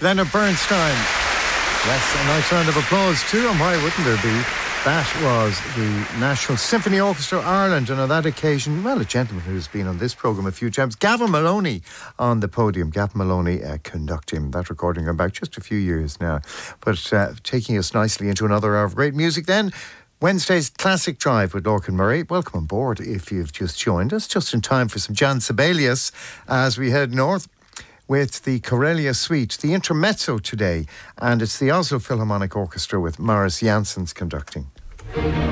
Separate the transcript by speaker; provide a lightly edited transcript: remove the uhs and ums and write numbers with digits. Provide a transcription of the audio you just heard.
Speaker 1: Leonard Bernstein. Yes, a nice round of applause too, and why wouldn't there be? That was the National Symphony Orchestra Ireland, and on that occasion, well, a gentleman who's been on this programme a few times, Gavin Maloney on the podium. Gavin Maloney conducting that recording about just a few years now, but taking us nicely into another hour of great music then. Wednesday's Classic Drive with Lorcan Murray. Welcome on board if you've just joined us, just in time for some Jan Sibelius as we head north with the Karelia Suite, the intermezzo today, and it's the Oslo Philharmonic Orchestra with Maris Janssens conducting.